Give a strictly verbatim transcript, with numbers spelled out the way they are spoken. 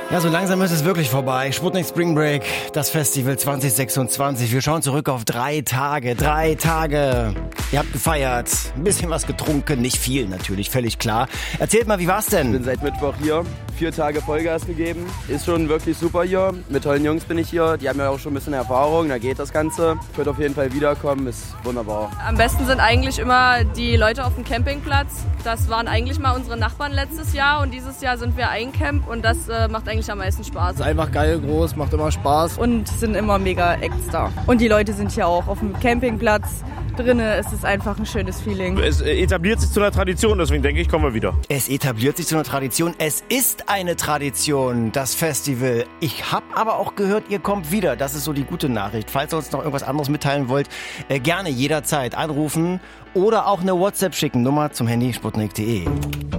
Ja, so langsam ist es wirklich vorbei. Sputnik Spring Break, das Festival zwanzig sechsundzwanzig. Wir schauen zurück auf drei Tage. Drei Tage. Ihr habt gefeiert, ein bisschen was getrunken, nicht viel natürlich, völlig klar. Erzählt mal, wie war's denn? Ich bin seit Mittwoch hier, vier Tage Vollgas gegeben. Ist schon wirklich super hier. Mit tollen Jungs bin ich hier. Die haben ja auch schon ein bisschen Erfahrung, da geht das Ganze. Ich würde auf jeden Fall wiederkommen, ist wunderbar. Am besten sind eigentlich immer die Leute auf dem Campingplatz. Das waren eigentlich mal unsere Nachbarn letztes Jahr und dieses Jahr sind wir ein Camp und das äh, macht eigentlich am meisten Spaß. Ist einfach geil, groß, macht immer Spaß. Und sind immer mega Acts da. Und die Leute sind hier auch auf dem Campingplatz. Drinnen ist es einfach ein schönes Feeling. Es etabliert sich zu einer Tradition, deswegen denke ich, kommen wir wieder. Es etabliert sich zu einer Tradition. Es ist eine Tradition, das Festival. Ich habe aber auch gehört, ihr kommt wieder. Das ist so die gute Nachricht. Falls ihr uns noch irgendwas anderes mitteilen wollt, äh, gerne jederzeit anrufen oder auch eine WhatsApp schicken. Nummer zum Handy sputnik punkt de.